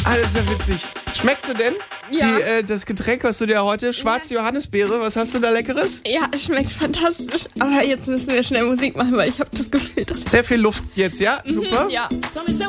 Ah, das ist ja witzig. Schmeckt sie denn? Ja. Das Getränk, was du dir heute, schwarze Johannisbeere, was hast du da Leckeres? Ja, schmeckt fantastisch. Aber jetzt müssen wir schnell Musik machen, weil ich habe das Gefühl, dass... Sehr viel Luft jetzt, ja? Super. Ja.